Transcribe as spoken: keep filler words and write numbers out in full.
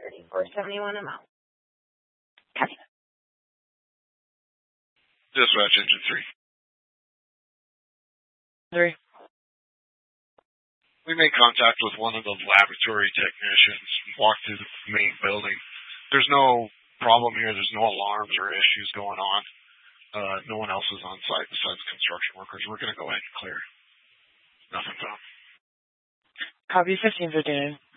thirty-four seventy-one amount. Copy. Dispatch engine three. Three. We made contact with one of the laboratory technicians, walked through the main building. There's no problem here. There's no alarms or issues going on. Uh, no one else is on site besides construction workers. We're going to go ahead and clear. Nothing found. Copy fifteen fifty-nine.